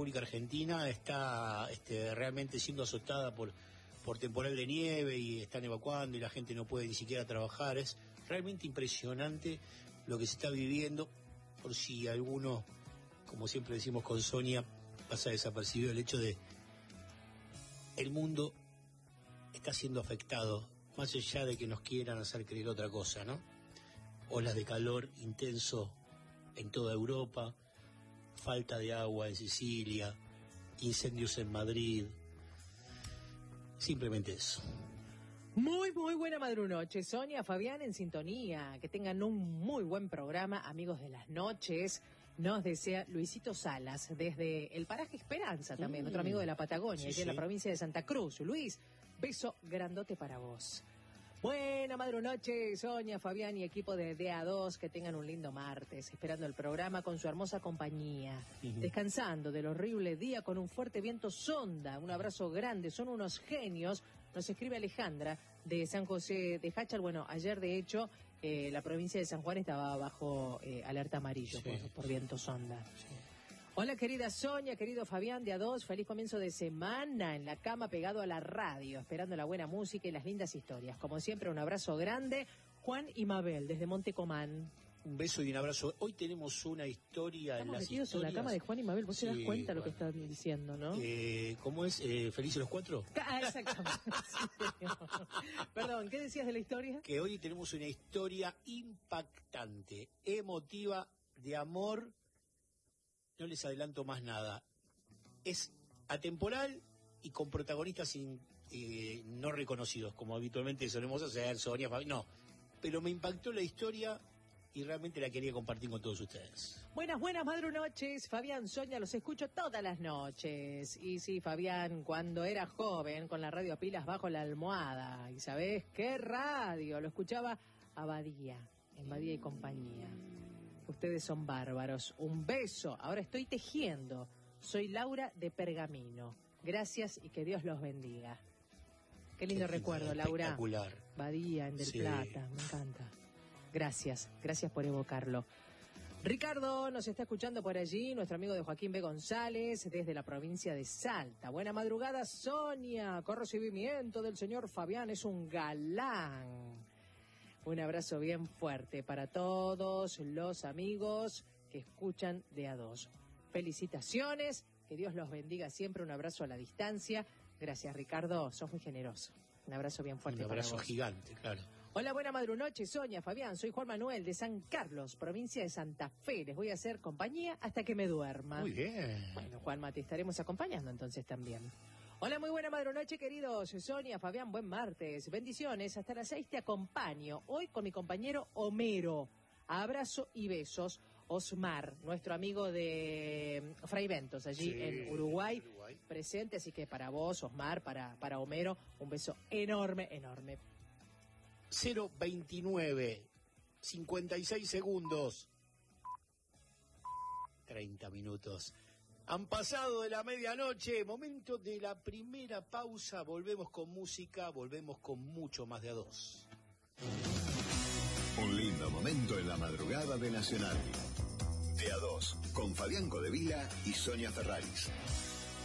República Argentina está realmente siendo azotada por temporal de nieve y están evacuando y la gente no puede ni siquiera trabajar. Es realmente impresionante lo que se está viviendo. Por si alguno, como siempre decimos con Sonia, pasa desapercibido el hecho de el mundo está siendo afectado, más allá de que nos quieran hacer creer otra cosa, ¿no? Olas de calor intenso en toda Europa, falta de agua en Sicilia, incendios en Madrid, simplemente eso. Muy buena madrunoche, Sonia, Fabián en sintonía, que tengan un muy buen programa, amigos de las noches, nos desea Luisito Salas, desde el paraje Esperanza también, otro amigo de la Patagonia, aquí en la provincia de Santa Cruz. Luis, beso grandote para vos. Buena madrunoche, Sonia, Fabián y equipo de DA2, que tengan un lindo martes, esperando el programa con su hermosa compañía, descansando del horrible día con un fuerte viento sonda. Un abrazo grande, son unos genios. Nos escribe Alejandra de San José de Jáchal. Bueno, ayer de hecho la provincia de San Juan estaba bajo alerta amarillo por viento sonda. Sí. Hola querida Sonia, querido Fabián de A2, feliz comienzo de semana en la cama pegado a la radio, esperando la buena música y las lindas historias. Como siempre, un abrazo grande, Juan y Mabel, desde Montecomán. Un beso y un abrazo. Hoy tenemos una historia. Estamos en las metidos historias en la cama de Juan y Mabel, vos te das cuenta lo que están diciendo, ¿no? ¿Cómo es? ¿Felices los cuatro? Ah, exactamente. Sí, perdón, ¿qué decías de la historia? Que hoy tenemos una historia impactante, emotiva, de amor. No les adelanto más nada. Es atemporal y con protagonistas no reconocidos, como habitualmente solemos hacer, Sonia, no. Pero me impactó la historia y realmente la quería compartir con todos ustedes. Buenas madrunoches, Fabián, Sonia, los escucho todas las noches. Y sí, Fabián, cuando era joven, con la radio a pilas bajo la almohada. ¿Y sabés qué radio? Lo escuchaba a Badía, en Badía y compañía. Ustedes son bárbaros. Un beso. Ahora estoy tejiendo. Soy Laura de Pergamino. Gracias y que Dios los bendiga. Qué lindo recuerdo, Laura. Espectacular. Badía, en Del Plata. Me encanta. Gracias por evocarlo. Ricardo nos está escuchando por allí, nuestro amigo de Joaquín B. González, desde la provincia de Salta. Buena madrugada, Sonia. Con recibimiento del señor Fabián, es un galán. Un abrazo bien fuerte para todos los amigos que escuchan de A2. Felicitaciones, que Dios los bendiga siempre. Un abrazo a la distancia. Gracias, Ricardo, sos muy generoso. Un abrazo bien fuerte para vos. Un abrazo gigante, claro. Hola, buena madrunoche, Sonia, Fabián. Soy Juan Manuel de San Carlos, provincia de Santa Fe. Les voy a hacer compañía hasta que me duerma. Muy bien. Bueno, Juanma, te estaremos acompañando entonces también. Hola, muy buena madrunoche, queridos. Sonia, Fabián, buen martes. Bendiciones, hasta las 6 te acompaño. Hoy con mi compañero Homero. Abrazo y besos. Osmar, nuestro amigo de Fray Ventos, allí en Uruguay, presente. Así que para vos, Osmar, para Homero, un beso enorme. 029, 56 segundos, 30 minutos. Han pasado de la medianoche, momento de la primera pausa. Volvemos con música, volvemos con mucho más de A2. Un lindo momento en la madrugada de Nacional. De A2, con Fabián Codevila y Sonia Ferraris.